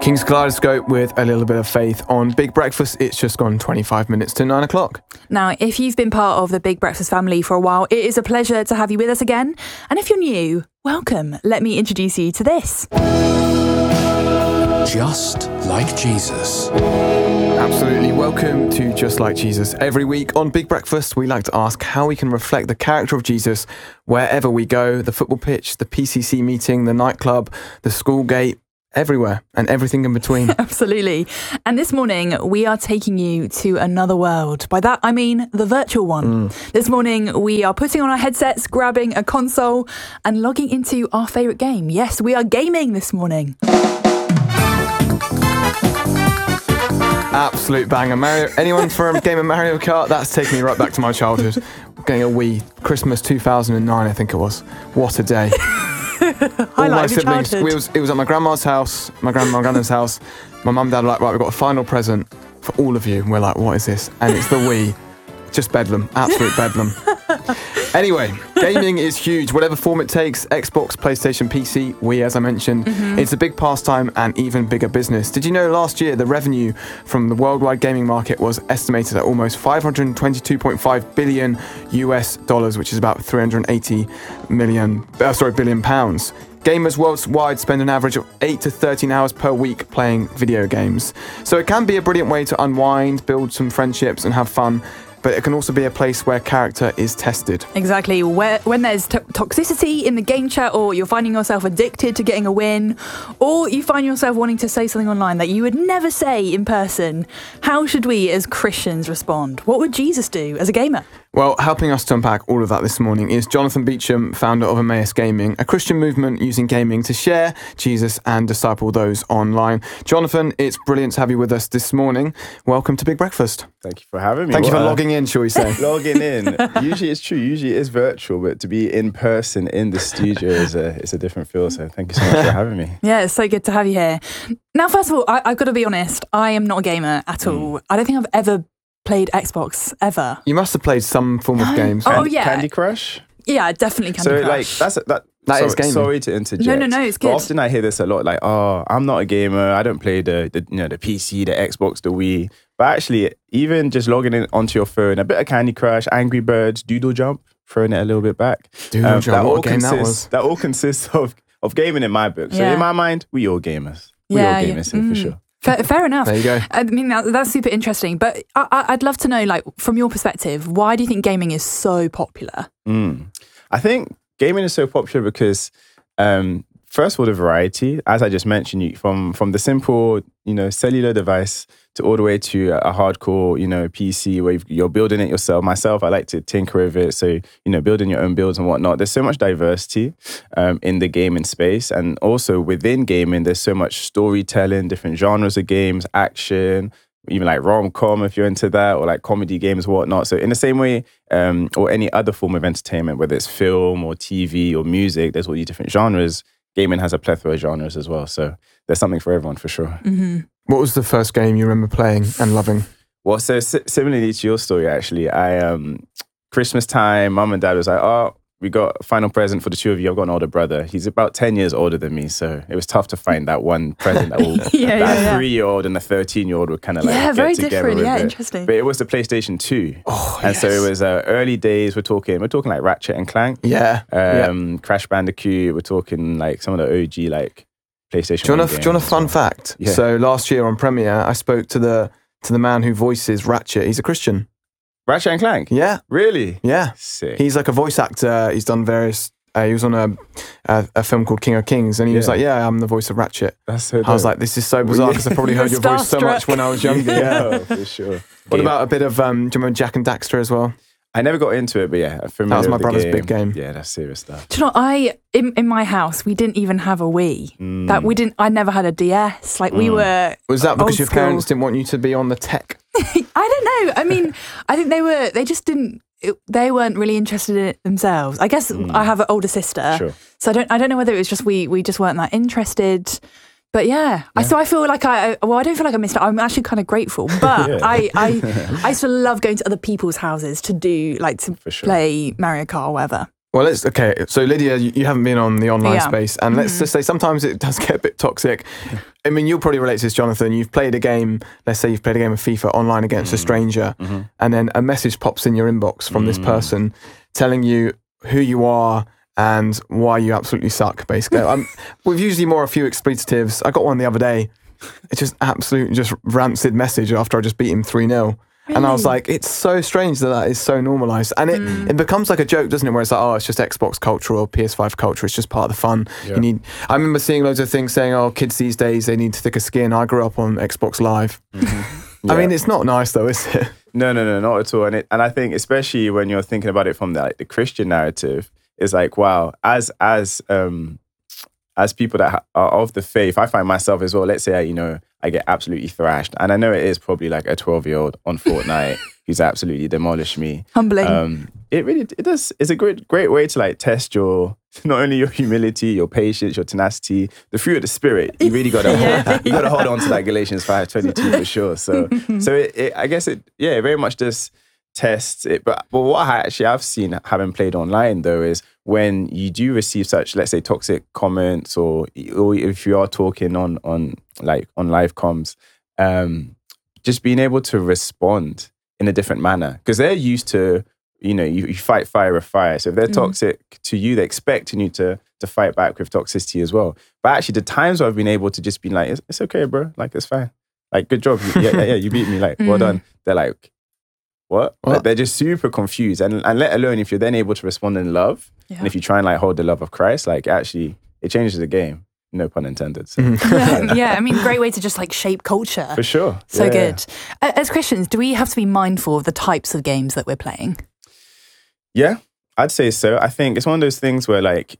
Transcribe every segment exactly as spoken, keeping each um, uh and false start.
King's Kaleidoscope with a little bit of faith on Big Breakfast. It's just gone twenty-five minutes to nine o'clock. Now, if you've been part of the Big Breakfast family for a while, it is a pleasure to have you with us again. And if you're new, welcome. Let me introduce you to this. Just Like Jesus. Absolutely. Welcome to Just Like Jesus. Every week on Big Breakfast, we like to ask how we can reflect the character of Jesus wherever we go, the football pitch, the P C C meeting, the nightclub, the school gate, everywhere and everything in between. Absolutely. And this morning, we are taking you to another world. By that, I mean the virtual one. Mm. This morning, we are putting on our headsets, grabbing a console and logging into our favourite game. Yes, we are gaming this morning. Absolute banger. Mario. Anyone for a game of Mario Kart? That's taking me right back to my childhood. Getting a Wii. Christmas two thousand nine, I think it was. What a day. All my siblings, we was, it was at my grandma's house, my grandma and granddad's house. My mum and dad were like, right, we've got a final present for all of you. And we're like, what is this? And it's the Wii. Just bedlam. Absolute bedlam. Anyway, gaming is huge. Whatever form it takes, Xbox, PlayStation, P C, Wii, as I mentioned, mm-hmm. It's a big pastime and even bigger business. Did you know last year the revenue from the worldwide gaming market was estimated at almost five hundred twenty-two point five billion U S dollars, which is about three hundred eighty million, uh, sorry, billion pounds. Gamers worldwide spend an average of eight to thirteen hours per week playing video games. So it can be a brilliant way to unwind, build some friendships and have fun. But it can also be a place where character is tested. Exactly. Where, when there's to- toxicity in the game chat, or you're finding yourself addicted to getting a win, or you find yourself wanting to say something online that you would never say in person, how should we as Christians respond? What would Jesus do as a gamer? Well, helping us to unpack all of that this morning is Jonathan Beecham, founder of Emmaus Gaming, a Christian movement using gaming to share Jesus and disciple those online. Jonathan, it's brilliant to have you with us this morning. Welcome to Big Breakfast. Thank you for having me. Thank what you for a... logging in, shall we say. Logging in. Usually it's true. Usually it's virtual, but to be in person in the studio is a, it's a different feel. So thank you so much for having me. Yeah, it's so good to have you here. Now, first of all, I, I've got to be honest. I am not a gamer at all. Mm. I don't think I've ever played Xbox ever. You must have played some form of games. Oh, Candy, yeah. Candy Crush? Yeah, definitely Candy so, Crush. So, like, that's that. That sorry, is gaming. Sorry to interject. No, no, no, it's good. But often I hear this a lot, like, oh, I'm not a gamer. I don't play the, the you know, the P C, the Xbox, the Wii. But actually, even just logging in onto your phone, a bit of Candy Crush, Angry Birds, Doodle Jump, throwing it a little bit back. Doodle um, Jump, what a game that was. That all consists of, of gaming in my book. So yeah. in my mind, we all gamers. We yeah, all gamers yeah. here mm. for sure. Fair, fair enough. There you go. I mean, that, that's super interesting. But I, I'd love to know, like, from your perspective, why do you think gaming is so popular? Mm. I think gaming is so popular because, um, first of all, the variety. As I just mentioned, you, from from the simple, you know, cellular device to all the way to a hardcore, you know, P C where you're building it yourself. Myself, I like to tinker with it. So, you know, building your own builds and whatnot. There's so much diversity um, in the gaming space. And also within gaming, there's so much storytelling, different genres of games, action, even like rom-com if you're into that, or like comedy games, whatnot. So in the same way, um, or any other form of entertainment, whether it's film or T V or music, there's all these different genres. Gaming has a plethora of genres as well. So there's something for everyone for sure. Mm-hmm. What was the first game you remember playing and loving? Well, so si- similarly to your story, actually, I um, Christmas time, mum and dad was like, oh, we got a final present for the two of you. I've got an older brother. He's about ten years older than me. So it was tough to find that one present that will, yeah, that yeah, three-year-old and a thirteen-year-old would kind of like yeah, get very together different. with Yeah, it. interesting. But it was the PlayStation two. Oh, and yes. so it was uh, early days. We're talking, we're talking like Ratchet and Clank. Yeah. Um, yeah. Crash Bandicoot. We're talking like some of the O G like PlayStation. Do you want a, do you want a fun well. fact? Yeah. So last year on Premiere, I spoke to the to the man who voices Ratchet. He's a Christian. Ratchet and Clank? Yeah. Really? Yeah. Sick. He's like a voice actor. He's done various... Uh, he was on a, a a film called King of Kings, and he yeah. was like, yeah, I'm the voice of Ratchet. That's so dope. I was like, this is so bizarre because I probably heard your voice so much when I was younger. Yeah, for sure. What yeah. about a bit of, um, do you remember Jak and Daxter as well? I never got into it, but yeah. That was my brother's game. big game. Yeah, that's serious stuff. Do you know, I, in, in my house, we didn't even have a Wii. Mm. That we didn't, I never had a D S. Like, we Mm. were Was that because your school. parents didn't want you to be on the tech? I don't know. I mean, I think they were, they just didn't, it, they weren't really interested in it themselves. I guess Mm. I have an older sister. Sure. So I don't, I don't know whether it was just we, we just weren't that interested. But yeah, Yeah. I, so I feel like I, well, I don't feel like I missed out. I'm actually kind of grateful. But Yeah. I, I, I used to love going to other people's houses to do, like, to For sure. play Mario Kart or whatever. Well, let's okay. So Lydia, you, you haven't been on the online Yeah. space, and let's Mhm. just say sometimes it does get a bit toxic. I mean, you'll probably relate to this, Jonathan. You've played a game. Let's say you've played a game of FIFA online against a stranger, Mhm. and then a message pops in your inbox from this person telling you who you are and why you absolutely suck. Basically, I'm, we've usually more a few expletives. I got one the other day. It's just absolute, just rancid message after I just beat him three nil. And I was like, it's so strange that that is so normalised. And it, Mm. it becomes like a joke, doesn't it? Where it's like, oh, it's just Xbox culture or P S five culture. It's just part of the fun. Yeah. You need. I remember seeing loads of things saying, oh, kids these days, they need thicker skin. I grew up on Xbox Live. Mm-hmm. I Yeah. mean, it's not nice though, is it? No, no, no, not at all. And it, and I think especially when you're thinking about it from the, like, the Christian narrative, it's like, wow, as as um as people that ha- are of the faith, I find myself as well. Let's say, you know, I get absolutely thrashed, and I know it is probably like a twelve-year-old on Fortnite who's absolutely demolished me. Humbling. Um, it really, it does. It's a great, great way to like test your not only your humility, your patience, your tenacity, the fruit of the spirit. You really got to, Yeah. you got to hold on to that Galatians five twenty-two for sure. So, so it, it, I guess it, yeah, it very much just tests it. But, but what I actually I've seen having played online though is when you do receive such, let's say, toxic comments, or or if you are talking on on like on live comms, um, just being able to respond in a different manner, because they're used to, you know, you, you fight fire with fire. So if they're Mm. toxic to you, they're expecting you to to fight back with toxicity as well. But actually, the times where I've been able to just be like, it's, it's okay, bro. Like, it's fine. Like, good job. You- Yeah, yeah, yeah. You beat me. Like, well Mm. done. They're like, what? What? Like, they're just super confused. And and let alone if you're then able to respond in love, Yeah. and if you try and like hold the love of Christ, like actually, it changes the game. No pun intended. So, yeah, yeah, I mean, great way to just like shape culture. for sure. So Yeah. good. A- As Christians, do we have to be mindful of the types of games that we're playing? Yeah, I'd say so. I think it's one of those things where like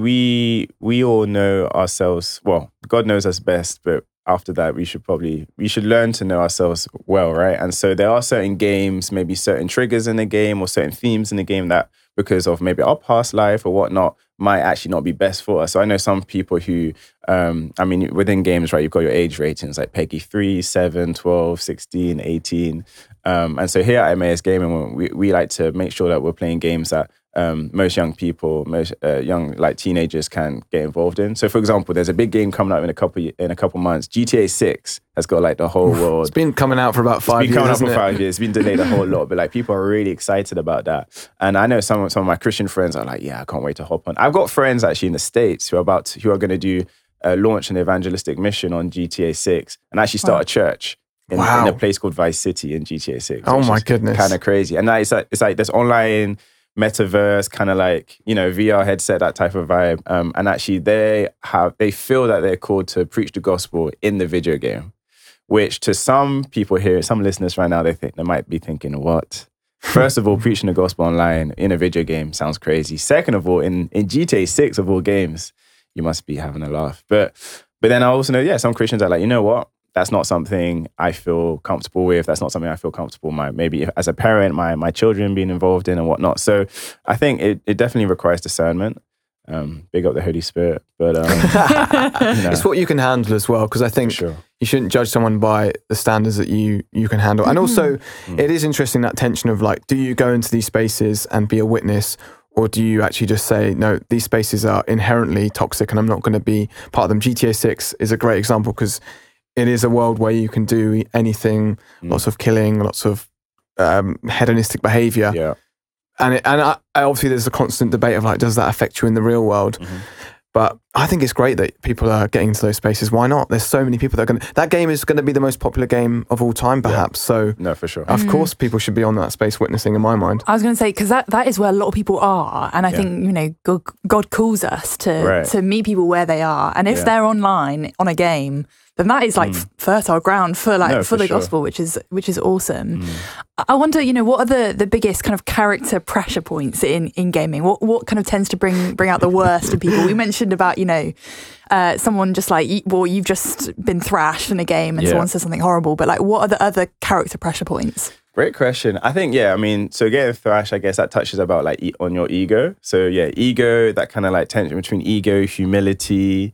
we we all know ourselves. Well, God knows us best, but after that, we should probably we should learn to know ourselves well, right? And so there are certain games, maybe certain triggers in the game or certain themes in the game that, because of maybe our past life or whatnot, might actually not be best for us. So I know some people who, um, I mean, within games, right, you've got your age ratings like PEGI three, seven, twelve, sixteen, eighteen. Um, and so here at Emmaus Gaming, we, we like to make sure that we're playing games that um, most young people, most uh, young like teenagers can get involved in. So for example, there's a big game coming up in a couple in a couple months. G T A six has got like the whole world. It's been coming out for about five It's been years. coming up hasn't for it? five years. It's been delayed a whole lot, but like people are really excited about that. And I know some some of my Christian friends are like, yeah, I can't wait to hop on. I've got friends actually in the States who are about to, who are going to do uh, launch an evangelistic mission on G T A six and actually start Wow. a church in, Wow. in a place called Vice City in G T A six. Oh my goodness. Kind of crazy. And that is like, it's like this online metaverse kind of like, you know, V R headset, that type of vibe. Um, and actually they have, they feel that they're called to preach the gospel in the video game, which to some people here, some listeners right now, they think they might be thinking, what? First of all, preaching the gospel online in a video game sounds crazy. Second of all, in, in G T A six of all games, you must be having a laugh. But but then I also know, yeah, some Christians are like, you know what? That's not something I feel comfortable with. That's not something I feel comfortable my maybe as a parent, my my children being involved in and whatnot. So I think it, it definitely requires discernment. Um, big up the Holy Spirit, but um, you know, It's what you can handle as well, because I for think sure. you shouldn't judge someone by the standards that you you can handle. And also, Mm. it is interesting that tension of like, do you go into these spaces and be a witness, or do you actually just say, no, these spaces are inherently toxic and I'm not going to be part of them? G T A six is a great example because it is a world where you can do anything, Mm. lots of killing, lots of um, hedonistic behavior. Yeah. And it, and I, I obviously there's a constant debate of like, does that affect you in the real world? Mhm. But I think it's great that people are getting into those spaces. Why not? There's so many people that are going to... That game is going to be the most popular game of all time, perhaps. So, No, for sure. of course, people should be on that space witnessing, in my mind. I was going to say, because that, that is where a lot of people are. And I Yeah. think, you know, God, God calls us to, Right. to meet people where they are. And if Yeah. they're online on a game, then that is like Mm. f- fertile ground for like No, for for the sure. gospel, which is which is awesome. Mm. I- I wonder, you know, what are the, the biggest kind of character pressure points in, in gaming? What what kind of tends to bring bring out the worst in people? We mentioned about, you know, uh, someone just like, well, you've just been thrashed in a game and Yeah. someone says something horrible, but like, what are the other character pressure points? Great question. I think, yeah, I mean, so getting thrashed, I guess that touches about like e- on your ego. So yeah, ego, that kind of like tension between ego, humility,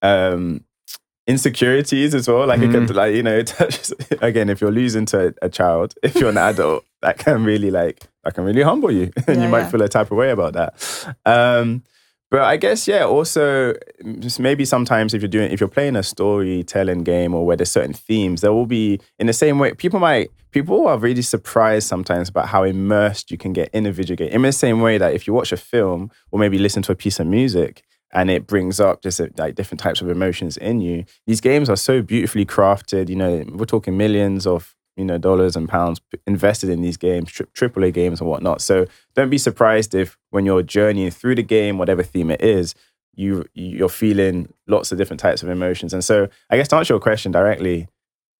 um, insecurities as well. Like it can, like, you know, it touches, again, if you're losing to a, a child, if you're an adult, that can really like that can really humble you. And yeah, you might yeah. feel a type of way about that. Um, but I guess, yeah, also just maybe sometimes if you're doing, if you're playing a storytelling game or where there's certain themes, there will be in the same way, people might, people are really surprised sometimes about how immersed you can get in a video game. In the same way that if you watch a film or maybe listen to a piece of music and it brings up just like different types of emotions in you, these games are so beautifully crafted. You know, we're talking millions of you know, dollars and pounds invested in these games, tri- triple A games and whatnot. So don't be surprised if when you're journeying through the game, whatever theme it is, you, you're feeling lots of different types of emotions. And so I guess to answer your question directly,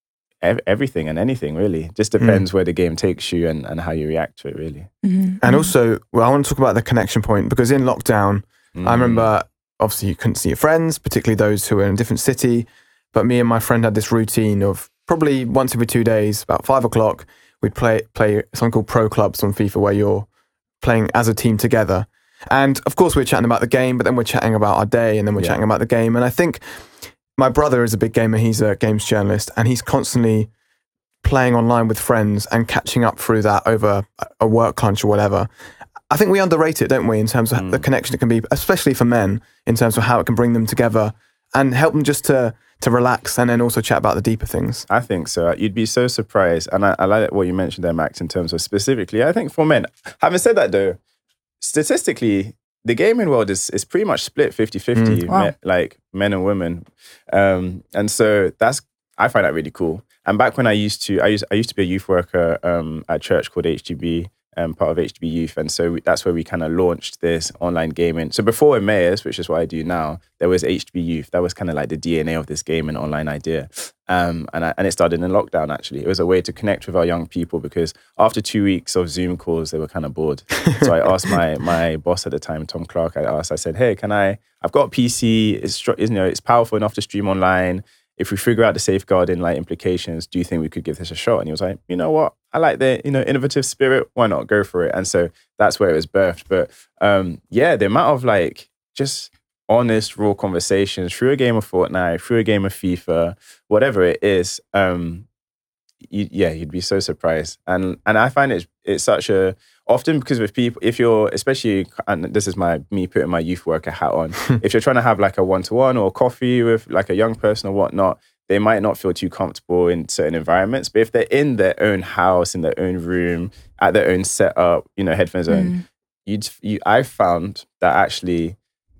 ev- everything and anything really just depends mm. where the game takes you and, and how you react to it really. Mm-hmm. And also, well, I want to talk about the connection point because in lockdown, mm. I remember obviously you couldn't see your friends, particularly those who were in a different city. But me and my friend had this routine of probably once every two days, about five o'clock, we'd play play something called Pro Clubs on FIFA where you're playing as a team together. And of course, we're chatting about the game, but then we're chatting about our day and then we're yeah. chatting about the game. And I think my brother is a big gamer. He's a games journalist and he's constantly playing online with friends and catching up through that over a work lunch or whatever. I think we underrate it, don't we, in terms of mm. the connection it can be, especially for men, in terms of how it can bring them together and help them just to to relax and then also chat about the deeper things. I think so. You'd be so surprised. And I, I like what you mentioned there, Max, in terms of specifically, I think for men. Having said that though, statistically, the gaming world is is pretty much split fifty-fifty, mm. wow. me, like men and women. Um, and so that's, I find that really cool. And back when I used to, I used, I used to be a youth worker um, at a church called H G B, um, part of H G B Youth. And so we, that's where we kind of launched this online gaming. So before Emmaus, which is what I do now, there was H G B Youth. That was kind of like the D N A of this game and online idea. Um, and, I, and it started in lockdown, actually. It was a way to connect with our young people because after two weeks of Zoom calls, they were kind of bored. So I asked my my boss at the time, Tom Clark, I asked, I said, hey, can I, I've got a P C, it's, you know, it's powerful enough to stream online. If we figure out the safeguarding like implications, do you think we could give this a shot? And he was like, you know what? I like the, you know, innovative spirit. Why not go for it? And so that's where it was birthed. But um, yeah, the amount of like just honest, raw conversations through a game of Fortnite, through a game of FIFA, whatever it is, um, you, yeah, you'd be so surprised. And and I find it it's such a, often because with people, if you're, especially, and this is my me putting my youth worker hat on, if you're trying to have like a one-to-one or coffee with like a young person or whatnot, they might not feel too comfortable in certain environments. But if they're in their own house, in their own room, at their own setup, you know, headphones mm. on, you'd, you, I've found that actually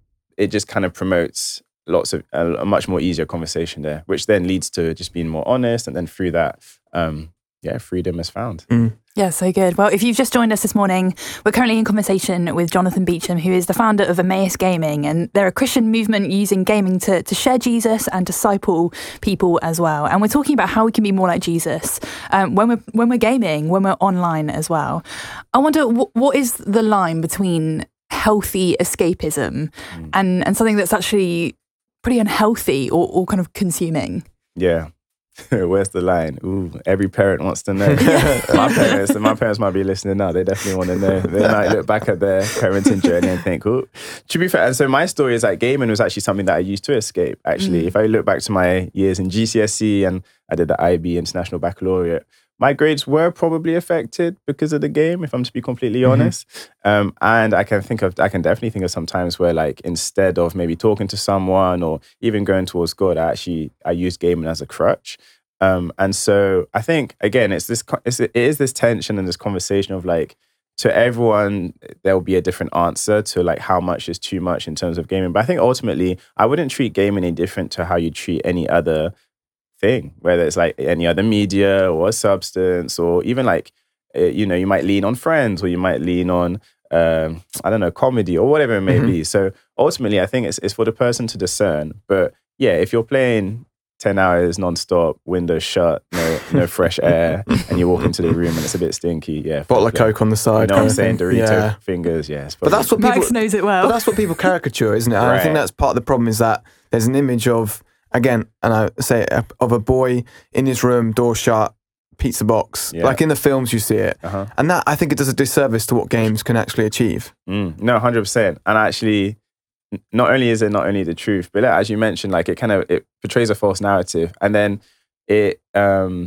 it just kind of promotes lots of, a, a much more easier conversation there, which then leads to just being more honest. And then through that, um, yeah, freedom is found. Mm. Yeah, so good. Well, if you've just joined us this morning, we're currently in conversation with Jonathan Beecham, who is the founder of Emmaus Gaming, and they're a Christian movement using gaming to, to share Jesus and disciple people as well. And we're talking about how we can be more like Jesus um, when we're when we're gaming, when we're online as well. I wonder, w- what is the line between healthy escapism mm. and, and something that's actually pretty unhealthy or, or kind of consuming? Yeah. Where's the line? Ooh, every parent wants to know. my parents, my parents might be listening now. They definitely want to know. They might look back at their parenting journey and think, "Oh." To be fair, and so my story is that gaming was actually something that I used to escape. Actually, mm. if I look back to my years in G C S E and I did the I B International Baccalaureate, my grades were probably affected because of the game, if I'm to be completely mm-hmm. honest. Um, and I can think of, I can definitely think of some times where, like, instead of maybe talking to someone or even going towards God, I actually I used gaming as a crutch. Um, and so I think again, it's this, it's, it is this tension and this conversation of like, to everyone, there will be a different answer to like how much is too much in terms of gaming. But I think ultimately, I wouldn't treat gaming any different to how you treat any other thing, whether it's like any other media or a substance, or even like, you know, you might lean on Friends or you might lean on, um, I don't know, comedy or whatever it may mm-hmm. be. So ultimately, I think it's it's for the person to discern. But yeah, if you're playing ten hours non-stop, windows shut, no no fresh air, and you walk into the room and it's a bit stinky, yeah. Bottle of Coke on the side. You know what I'm saying? Dorito yeah. fingers, yes. But that's what people... Max knows it well. But that's what people caricature, isn't it? And right. I think that's part of the problem is that there's an image of, again, and I say it, of a boy in his room, door shut, pizza box. Yeah. Like in the films you see it. Uh-huh. And that, I think it does a disservice to what games can actually achieve. Mm, no, one hundred percent. And actually... not only is it not only the truth, but as you mentioned, like it kind of it portrays a false narrative, and then it um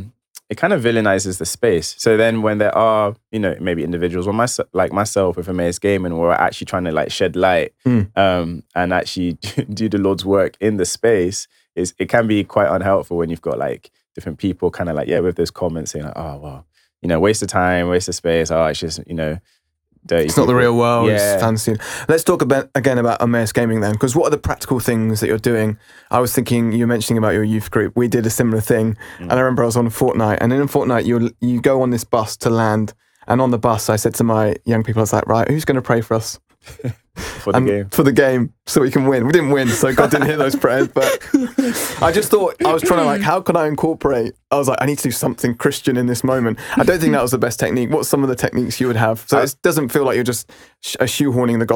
it kind of villainizes the space. So then when there are, you know, maybe individuals or myself, like myself with Emmaus Gaming, where we're actually trying to like shed light Mm. um, and actually do the Lord's work in the space, is it can be quite unhelpful when you've got like different people kind of like, yeah, with those comments saying like, oh, well, you know, waste of time, waste of space. Oh, it's just, you know, dirty. It's not the real world. Yeah. It's fantasy. Let's talk about again about Emmaus Gaming then, because what are the practical things that you're doing? I was thinking, you were mentioning about your youth group. We did a similar thing, mm. and I remember I was on Fortnite, and in Fortnite you you go on this bus to land, and on the bus I said to my young people, I was like, right, who's going to pray for us? for the and game. For the game, so we can win. We didn't win, so God didn't hear those prayers, but I just thought, I was trying to like, how can I incorporate? I was like, I need to do something Christian in this moment. I don't think that was the best technique. What's some of the techniques you would have? So it doesn't feel like you're just sh- shoehorning the gospel